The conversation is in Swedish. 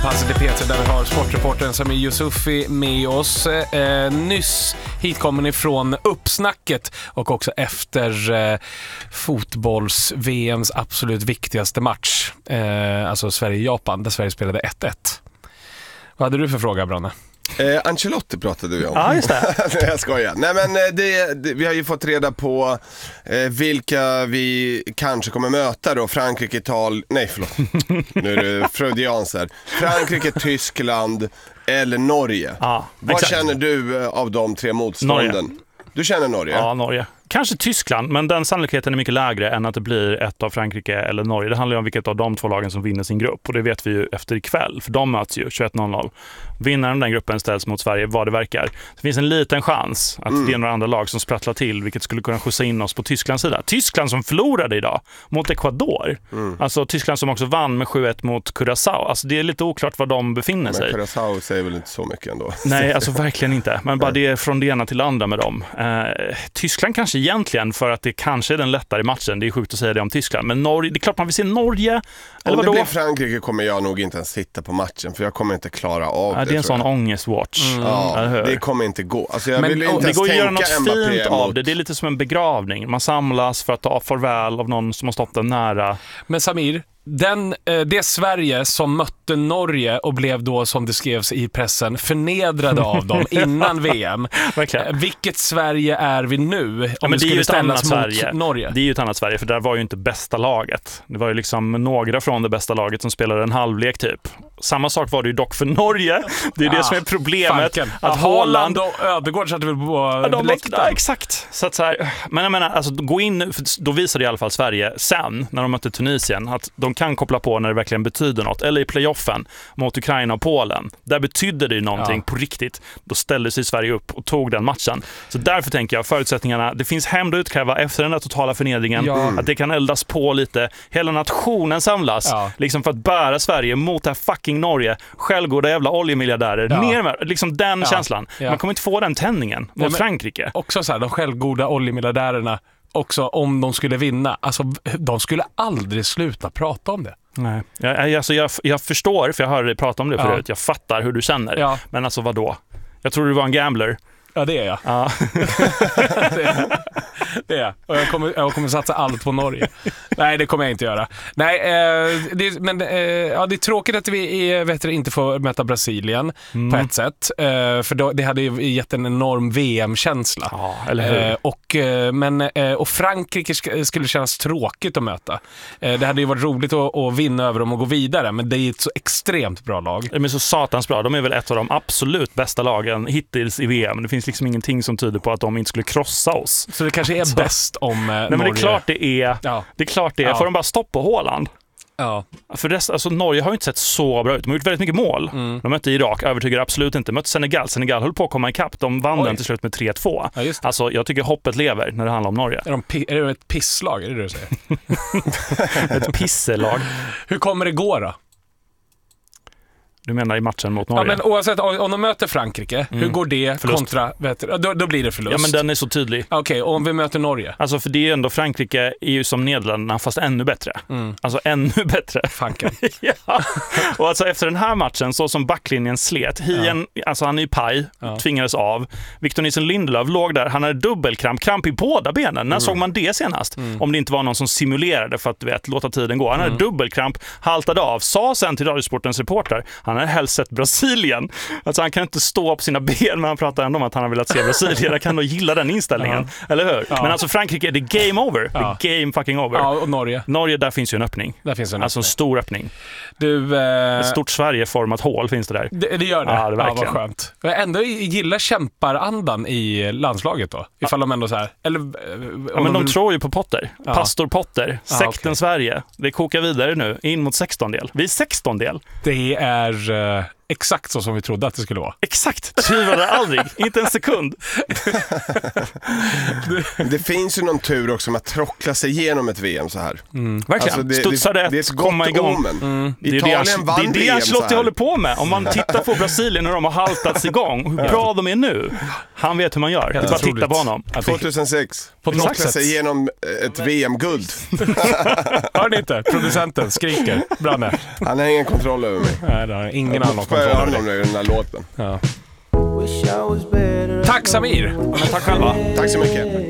Passet i P3 där vi har sportreportern Samir Yusufi med oss. Nyss hit kommer ni från uppsnacket och också efter fotbolls-VMs absolut viktigaste match. Alltså Sverige-Japan, där Sverige spelade 1-1. Vad hade du för fråga, Branne? Ancelotti pratade vi om. Ja, just det. Jag skojar. Nej, men vi har ju fått reda på vilka vi kanske kommer möta då. Frankrike, Italien... Nej, förlåt. Nu är det freudians här. Frankrike, Tyskland eller Norge. Ja, vad exakt. känner du av de tre motstånden? Norge. Du känner Norge? Ja, Norge. Kanske Tyskland, men den sannolikheten är mycket lägre än att det blir ett av Frankrike eller Norge. Det handlar ju om vilket av de två lagen som vinner sin grupp. Och det vet vi ju efter ikväll, för de möts ju 21:00. Vinnaren den gruppen ställs mot Sverige vad det verkar. Det finns en liten chans att det är några andra lag som sprattlar till, vilket skulle kunna skjutsa in oss på Tysklands sida. Tyskland som förlorade idag mot Ecuador. Alltså Tyskland som också vann med 7-1 mot Curaçao. Alltså det är lite oklart var de befinner sig. Men Curaçao säger väl inte så mycket ändå. Nej, alltså verkligen inte. Men bara det är från det ena till det andra med dem. Tyskland kanske egentligen, för att det kanske är den lättare matchen. Det är sjukt att säga det om Tyskland. Men Norge, det är klart man vill se Norge. Eller om det vadå? blir Frankrike kommer jag nog inte ens titta på matchen, för jag kommer inte klara av det. Det är en sån ångestwatch. Ja, det kommer inte gå. Alltså jag vill inte det ens går att göra tänka något Mbappé fint av det. Det är lite som en begravning. Man samlas för att ta farväl av någon som har stått en nära. Men Samir, det Sverige som mötte Norge och blev då, som det skrevs i pressen, förnedrade av dem innan VM. Vilket Sverige är vi nu om det skulle ställas mot Sverige. Norge? Det är ju ett annat Sverige, för där var ju inte bästa laget. Det var ju liksom några från det bästa laget som spelade en halvlek typ. Samma sak var det ju dock för Norge. Det är det som är problemet. Att Haaland och Ödegård satte väl på läktaren. Exakt. Så att så här, men jag menar, alltså, gå in, för då visade i alla fall Sverige sen, när de mötte Tunisien, att de kan koppla på när det verkligen betyder något. Eller i playoffen mot Ukraina och Polen. Där betydde det ju någonting på riktigt. Då ställde sig Sverige upp och tog den matchen. Så därför tänker jag, förutsättningarna, det finns hämnd att utkräva efter den där totala förnedringen. Att det kan eldas på lite. Hela nationen samlas liksom för att bära Sverige mot det här fucking Norge. Självgoda jävla oljemiljardärer. Ner med, liksom den känslan. Man kommer inte få den tändningen mot Frankrike. Också så här, de självgoda oljemiljardärerna, också om de skulle vinna, alltså de skulle aldrig sluta prata om det. Nej, jag förstår, för jag hörde dig prata om det förut. Jag fattar hur du känner. Men alltså vadå? Jag tror du var en gambler. Ja, det är jag. Ja. det är jag. Och jag kommer satsa allt på Norge. Nej, det kommer jag inte göra. Nej, det är tråkigt att vi inte får möta Brasilien på ett sätt. För det hade ju gett en enorm VM-känsla. Ja, eller hur? Och Frankrike skulle kännas tråkigt att möta. Det hade ju varit roligt att vinna över dem och gå vidare, men det är ett så extremt bra lag. De är så satans bra. De är väl ett av de absolut bästa lagen hittills i VM. Det finns liksom ingenting som tyder på att de inte skulle krossa oss. Så det kanske är bäst om Norge. Nej, men det är klart det är. Ja. Det är klart det är. Får de bara stoppa Haaland? Ja. För Norge har ju inte sett så bra ut. De har gjort väldigt mycket mål. De mötte Irak, övertygar absolut inte. Mötte Senegal. Senegal höll på att komma ikapp. De vann den till slut med 3-2. Ja, alltså, jag tycker hoppet lever när det handlar om Norge. Är det ett pisslag? Är det du säger? Ett pisselag. Hur kommer det gå då? Du menar i matchen mot Norge? Ja, men oavsett, om de möter Frankrike, hur går det kontra... Då blir det förlust. Ja, men den är så tydlig. Okej, och om vi möter Norge? Alltså, för det är ändå Frankrike är ju som Nederländerna, fast ännu bättre. Alltså ännu bättre. Fanken. Ja. Och alltså efter den här matchen, så som backlinjen slet, Hien, alltså han är ju paj, tvingades av. Victor Nilsson Lindelöf låg där, han hade dubbelkramp i båda benen. När såg man det senast? Om det inte var någon som simulerade för att låta tiden gå. Han hade dubbelkramp, haltade av, sa sen till Radiosportens reporter, han har helst sett Brasilien. Alltså han kan inte stå på sina ben, men han pratar ändå om att han har velat se Brasilien. Jag kan nog gilla den inställningen. Eller hur? Men alltså Frankrike är det game over. Det är game fucking over. Ja, och Norge? Norge, där finns ju en öppning. Där finns en alltså en stor öppning. Ett stort Sverige-format hål finns det där. Det gör det? Ja, det verkligen. Vad skönt. Jag ändå gillar kämparandan i landslaget då. Ifall de ändå så här... men de tror ju på Potter. Pastor Potter. Sekten Sverige. Det kokar vidare nu. In mot 16-del. Vi är 16-del. Det är exakt så som vi trodde att det skulle vara. Exakt, tvivlade aldrig, inte en sekund. Det finns ju någon tur också med att trockla sig igenom ett VM så här. Verkligen, studsade det är ett komma gott igång. omen. Det är Italien vann det VM så Ancelotti här. håller på med. Om man tittar på Brasilien när de har haltats igång, hur bra de är nu. Han vet hur man gör. Bara titta på honom. 2006. På något Trockla sätt. sig igenom ett VM-guld. Hör ni inte? Producenten skriker. Branne. Han har ingen kontroll över mig. Nej, det har ingen annan kontroll Spöar över honom det. nu i den här låten. Ja. Tack Samir! Men tack själva. Tack så mycket.